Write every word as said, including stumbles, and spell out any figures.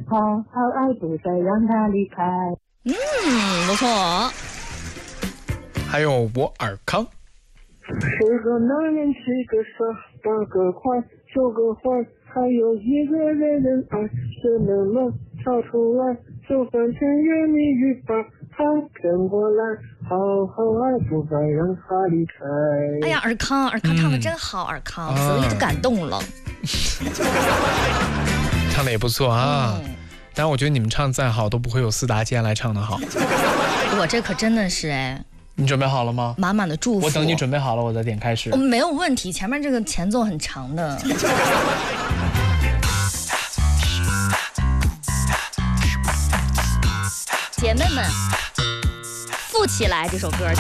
他，好爱不再让他离开。 嗯，不错。 还有我尔康。 十个男人，七个傻，八个坏，九个坏，还有一个人人爱，是能能跳出来，就算天愿你与把他骗过来，好好爱不再让他离开。 哎呀，尔康，尔康唱的真好，嗯、尔康，所以都感动了。 唱的也不错啊。嗯，但我觉得你们唱再好都不会有四大坚来唱的好。 我这可真的是哎。 你准备好了吗？ 满满的祝福。 我等你准备好了，我再点开始。 我没有问题，前面这个前奏很长的。姐妹们，富起来这首歌。